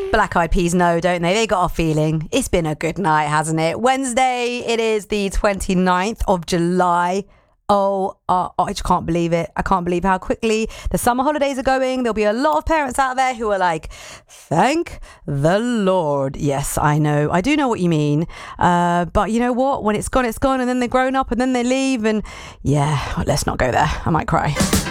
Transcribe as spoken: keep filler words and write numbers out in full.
Black Eyed Peas know, don't they? They got a feeling. It's been a good night, hasn't it? Wednesday, it is the twenty-ninth of July. Oh, uh, I just can't believe it. I can't believe how quickly the summer holidays are going. There'll be a lot of parents out there who are like, thank the Lord. Yes, I know. I do know what you mean. Uh, but you know what? When it's gone, it's gone. And then they're grown up and then they leave. And yeah, let's not go there. I might cry.